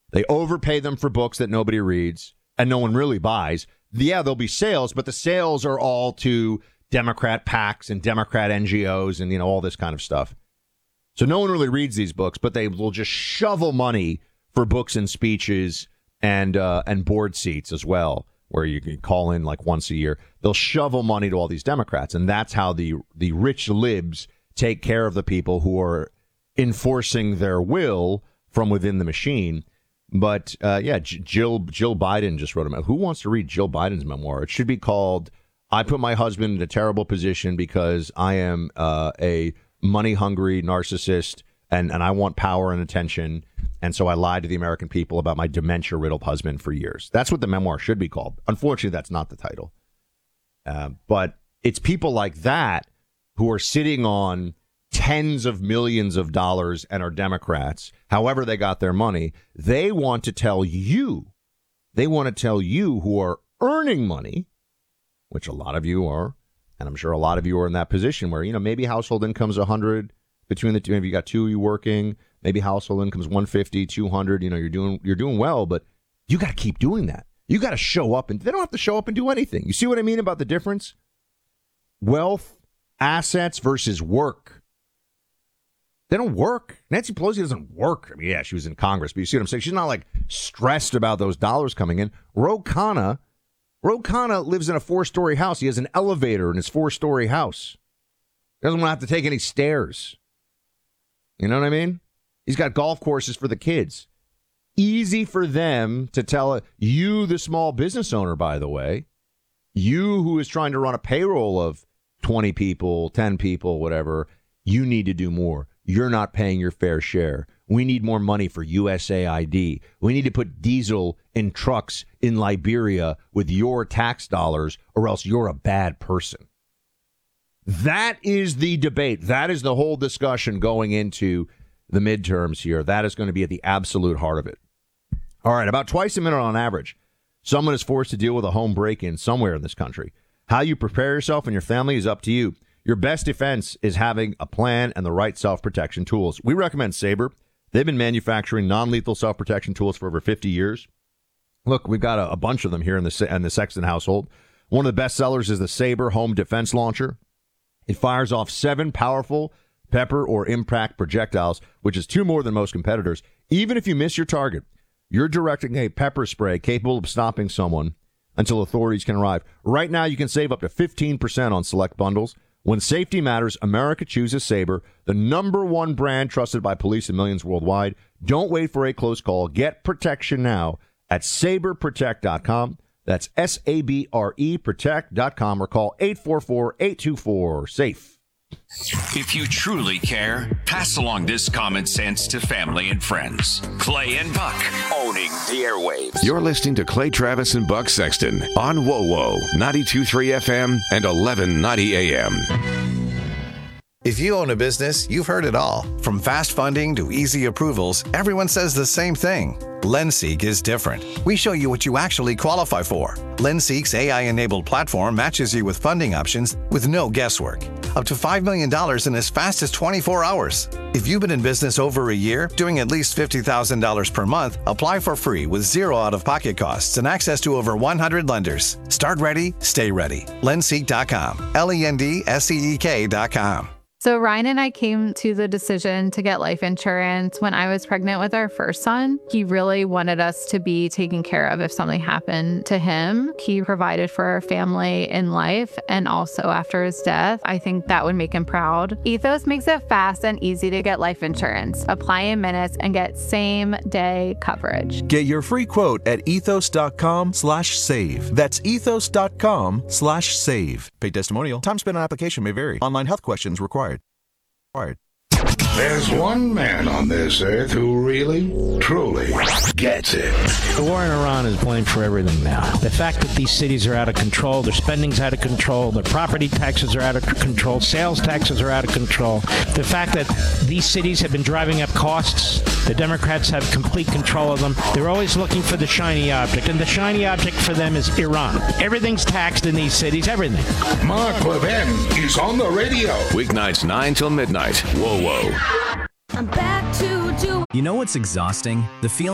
They overpay them for books that nobody reads and no one really buys. Yeah, there'll be sales, but the sales are all to Democrat PACs and Democrat NGOs and, all this kind of stuff. So no one really reads these books, but they will just shovel money for books and speeches and board seats as well, where you can call in like once a year. They'll shovel money to all these Democrats, and that's how the rich libs take care of the people who are enforcing their will from within the machine. But, Jill Biden just wrote a memoir. Who wants to read Jill Biden's memoir? It should be called, I Put My Husband in a Terrible Position Because I Am a Money-Hungry Narcissist and I want power and attention. And so I lied to the American people about my dementia-riddled husband for years. That's what the memoir should be called. Unfortunately, that's not the title. But it's people like that who are sitting on tens of millions of dollars and are Democrats, however they got their money. They want to tell you who are earning money, which a lot of you are, and I'm sure a lot of you are in that position where, maybe household income's 100 between the two. Maybe you got two of you working. Maybe household income's 150, 200. You're doing well, but you got to keep doing that. You got to show up, and they don't have to show up and do anything. You see what I mean about the difference? Wealth, assets versus work. They don't work. Nancy Pelosi doesn't work. I mean, yeah, she was in Congress, but you see what I'm saying? She's not like stressed about those dollars coming in. Ro Khanna lives in a 4-story house. He has an elevator in his 4-story house. He doesn't want to have to take any stairs. You know what I mean? He's got golf courses for the kids. Easy for them to tell you, the small business owner, by the way, you who is trying to run a payroll of 20 people, 10 people, whatever, you need to do more. You're not paying your fair share. We need more money for USAID. We need to put diesel in trucks in Liberia with your tax dollars, or else you're a bad person. That is the debate. That is the whole discussion going into the midterms here. That is going to be at the absolute heart of it. All right, about twice a minute on average, someone is forced to deal with a home break-in somewhere in this country. How you prepare yourself and your family is up to you. Your best defense is having a plan and the right self-protection tools. We recommend Sabre. They've been manufacturing non-lethal self-protection tools for over 50 years. Look, we've got a bunch of them here in the Sexton household. One of the best sellers is the Sabre Home Defense Launcher. It fires off 7 powerful pepper or impact projectiles, which is 2 more than most competitors. Even if you miss your target, you're directing a pepper spray capable of stopping someone until authorities can arrive. Right now, you can save up to 15% on select bundles. When safety matters, America chooses Sabre, the #1 brand trusted by police and millions worldwide. Don't wait for a close call. Get protection now at SabreProtect.com. That's SABRE Protect.com, or call 844-824-SAFE. If you truly care, pass along this common sense to family and friends. Clay and Buck, owning the airwaves. You're listening to Clay Travis and Buck Sexton on WoWo 92.3 FM and 1190 AM. If you own a business, you've heard it all. From fast funding to easy approvals, everyone says the same thing. LendSeek is different. We show you what you actually qualify for. LendSeek's AI-enabled platform matches you with funding options with no guesswork. Up to $5 million in as fast as 24 hours. If you've been in business over a year, doing at least $50,000 per month, apply for free with 0 out-of-pocket costs and access to over 100 lenders. Start ready, stay ready. Lendseek.com. LendSeek.com. So Ryan and I came to the decision to get life insurance when I was pregnant with our first son. He really wanted us to be taken care of if something happened to him. He provided for our family in life and also after his death. I think that would make him proud. Ethos makes it fast and easy to get life insurance. Apply in minutes and get same-day coverage. Get your free quote at ethos.com/save. That's ethos.com/save. Paid testimonial. Time spent on application may vary. Online health questions required. There's one man on this earth who really, truly gets it. The war in Iran is blamed for everything now. The fact that these cities are out of control, their spending's out of control, their property taxes are out of control, sales taxes are out of control. The fact that these cities have been driving up costs, the Democrats have complete control of them. They're always looking for the shiny object, and the shiny object for them is Iran. Everything's taxed in these cities, everything. Mark Levin is on the radio. Weeknights 9 till midnight. Whoa, whoa. I'm back to do. You know what's exhausting? The feeling